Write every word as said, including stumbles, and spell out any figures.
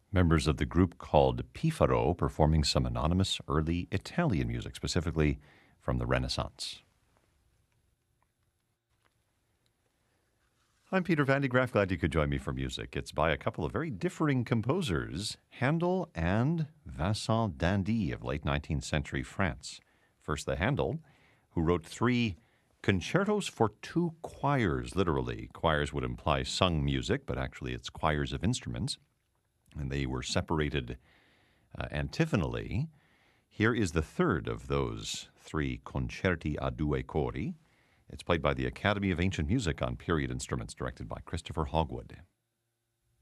Members of the group called Pifaro performing some anonymous early Italian music, specifically from the Renaissance. I'm Peter Van de Graaff. Glad you could join me for music. It's by a couple of very differing composers, Handel and Vincent d'Indy of late nineteenth century France. First, the Handel, who wrote three concertos for two choirs, literally. Choirs would imply sung music, but actually it's choirs of instruments. And they were separated uh, antiphonally. Here is the third of those three concerti a due cori. It's played by the Academy of Ancient Music on period instruments, directed by Christopher Hogwood.